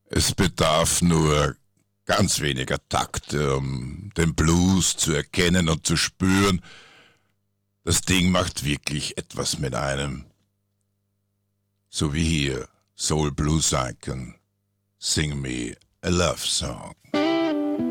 Es bedarf nur ganz weniger Takte, um den Blues zu erkennen und zu spüren. Das Ding macht wirklich etwas mit einem. So wie hier, Soul Blues Icon, Sing Me a Love Song.